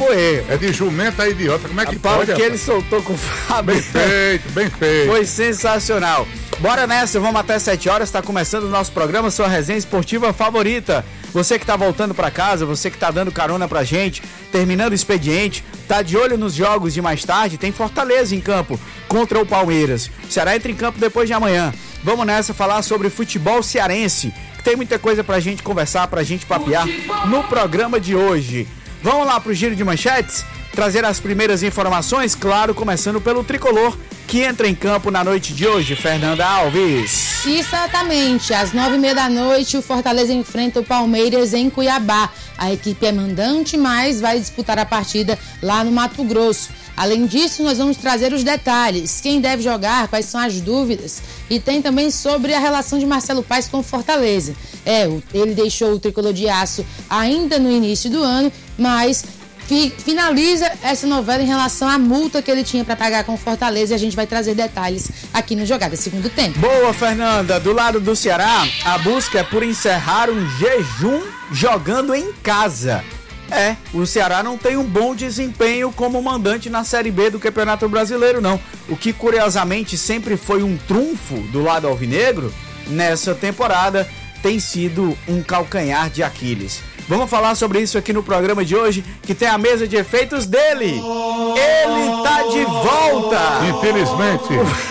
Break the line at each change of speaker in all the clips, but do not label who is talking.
roer.
É de jumenta a idiota, como é que
Rapaz,
pode?
que ele soltou com o Fábio.
Bem feito, bem feito.
Foi sensacional. Bora nessa, vamos até 7 horas, está começando o nosso programa, sua resenha esportiva favorita. Você que tá voltando para casa, você que tá dando carona pra gente, terminando o expediente, tá de olho nos jogos de mais tarde, tem Fortaleza em campo contra o Palmeiras. O Ceará entra em campo depois de amanhã. Vamos nessa falar sobre futebol cearense, que tem muita coisa pra gente conversar, pra gente papear no programa de hoje. Vamos lá pro giro de manchetes? Trazer as primeiras informações, claro, começando pelo tricolor, que entra em campo na noite de hoje, Fernanda Alves.
Exatamente, às 9h30 da noite, o Fortaleza enfrenta o Palmeiras em Cuiabá. A equipe é mandante, mas vai disputar a partida lá no Mato Grosso. Além disso, nós vamos trazer os detalhes, quem deve jogar, quais são as dúvidas, e tem também sobre a relação de Marcelo Paes com o Fortaleza. Ele deixou o tricolor de aço ainda no início do ano, mas finaliza essa novela em relação à multa que ele tinha para pagar com o Fortaleza, e a gente vai trazer detalhes aqui no Jogada Segundo Tempo.
Boa, Fernanda. Do lado do Ceará, a busca é por encerrar um jejum jogando em casa. O Ceará não tem um bom desempenho como mandante na Série B do Campeonato Brasileiro, não. O que, curiosamente, sempre foi um trunfo do lado alvinegro, nessa temporada tem sido um calcanhar de Aquiles. Vamos falar sobre isso aqui no programa de hoje, que tem a mesa de efeitos dele. Ele tá de volta.
Infelizmente,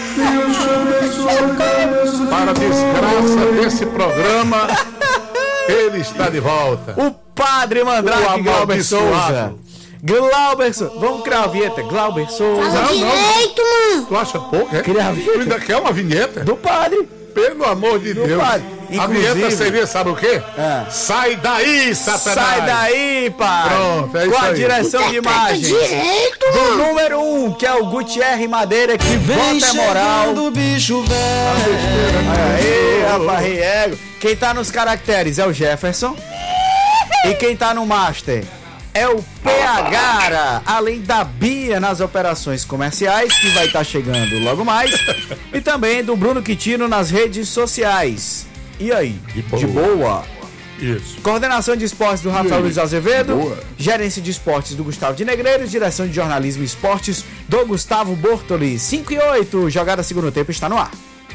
para a desgraça desse programa, ele está de volta.
O Padre Mandrake Glauber Souza. Glauber Souza. Vamos criar a vinheta. Glauber Souza.
Fala direito, mano.
Tu acha pouco, é?
Criar a vinheta.
Tu ainda quer uma vinheta?
Do Padre.
Pelo amor de Deus.
Padre.
A vinheta seria, sabe o quê? Sai daí, Satanás.
Sai daí, pai.
Pronto, é isso
com a
aí.
direção de imagens
Direito,
do
mano.
número 1, que é o Gutierre Madeira, que bota moral.
do bicho velho.
Aí, rapaz, Riego. Quem tá nos caracteres é o Jefferson. E quem tá no master é o PH, além da Bia nas operações comerciais, que vai estar chegando logo mais. E também do Bruno Quitino nas redes sociais. E aí? De boa?
Isso.
Coordenação de esportes do Rafael Luiz Azevedo.
Boa.
Gerência de esportes do Gustavo de Negreiros. Direção de jornalismo e esportes do Gustavo Bortoli. 5 e 8, Jogada Segundo Tempo está no ar.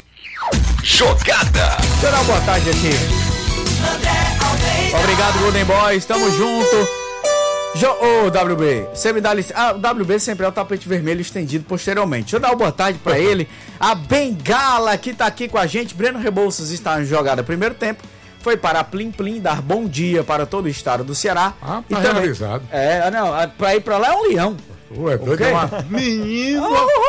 Jogada.
Deixa eu dar uma boa tarde aqui. Obrigado, Golden Boys. Tamo junto. WB, você me dá licença. O WB sempre é o tapete vermelho estendido posteriormente. Deixa eu dar uma boa tarde pra ele. A Bengala que tá aqui com a gente. Breno Rebouças está na jogada primeiro tempo. Foi para a Plim Plim dar bom dia para todo o estado do Ceará.
Tá
e também,
realizado.
pra ir pra lá é um leão.
Ué, doido,
Ok?
é uma menino.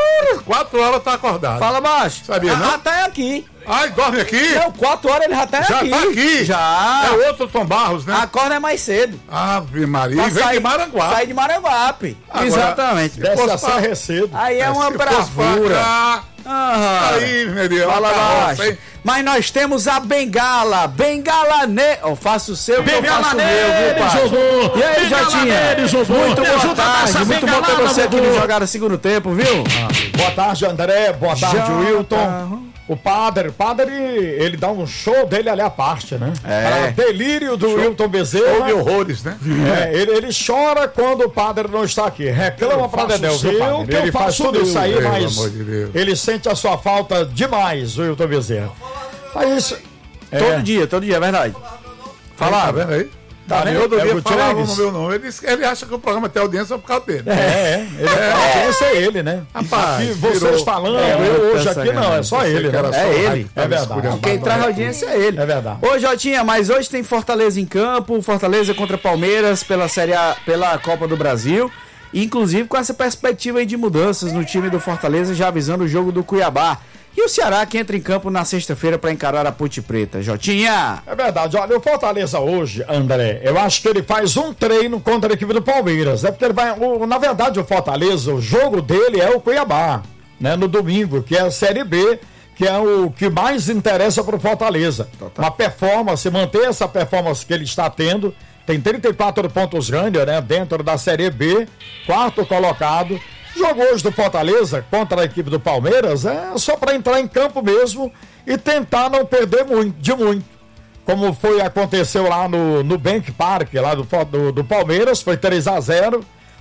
4 horas tá acordado.
Fala baixo.
Sabia, não?
Já tá aqui.
Ai, dorme aqui?
Não, 4 horas ele já tá
Já
aqui.
tá aqui.
Já.
É outro Tom Barros, né?
Acorda mais cedo.
Ave Maria. E vem
Sai-
de Maranguape.
Sai de Maranguape.
Agora,
Exatamente.
Desce a serra cedo.
Aí é uma
Se fosse
bravura.
pra cá,
Aham.
aí, meu Deus.
Fala
uma
baixo.
carroça, hein?
Mas nós temos a Bengala. Bengala Eu faço o seu, eu faço o meu, viu, pai? E aí, Jotinha? Muito boa tarde. Muito bom ter você aqui no Jogada Segundo Tempo, viu?
Boa tarde, André. Boa tarde,
Jota.
Wilton. O padre, ele dá um show dele ali à parte, né?
É.
Delírio do Wilton
Ou de
Bezerra.
horrores, né?
Ele chora quando o padre não está aqui. Reclama pra Dedéu, viu, padre? Ele faz tudo isso aí,
Pelo
mas
amor de Deus.
ele sente a sua falta demais, o Wilton Bezerra. Mas
Todo dia, é verdade.
Tá vendo aí?
Tá vendo?
Todo
É
dia
Gutierrez.
falava no meu nome. Ele acha que o programa tem audiência por causa dele.
audiência é ele, né?
Rapaz,
Aqui, vocês
virou-
falando,
É,
eu hoje
outra
aqui não, é só
Pensei
ele,
que era
né?
só
É
o
ele.
rádio que tava
É verdade.
esculhambado.
Quem traz a audiência é ele.
É verdade.
Ô, Jotinha, mas hoje tem Fortaleza em campo, Fortaleza contra Palmeiras pela Série A, pela Copa do Brasil, inclusive com essa perspectiva aí de mudanças no time do Fortaleza, já avisando o jogo do Cuiabá. E o Ceará que entra em campo na sexta-feira para encarar a Ponte Preta. Jotinha!
É verdade, olha, o Fortaleza hoje, André, eu acho que ele faz um treino contra a equipe do Palmeiras, porque ele vai, na verdade o Fortaleza, o jogo dele é o Cuiabá, né, no domingo, que é a Série B, que é o que mais interessa para o Fortaleza. Uma performance, manter essa performance que ele está tendo, tem 34 pontos ganhos, né, dentro da Série B, 4º colocado. Jogo hoje do Fortaleza contra a equipe do Palmeiras é só para entrar em campo mesmo e tentar não perder muito, como aconteceu lá no Bank Park, lá do Palmeiras, foi 3-0,